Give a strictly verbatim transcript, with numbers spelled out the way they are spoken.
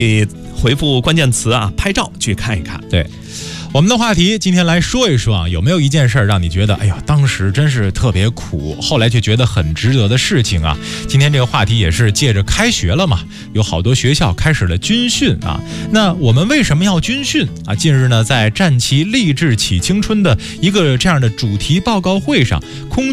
回复关键词啊，拍照去看一看。 对。我们的话题今天来说一说啊，有没有一件事儿让你觉得哎呀当时真是特别苦，后来却觉得很值得的事情啊？今天这个话题也是借着开学了嘛，有好多学校开始了军训啊。那我们为什么要军训啊？近日呢，在战旗励志启青春的一个这样的主题报告会上，空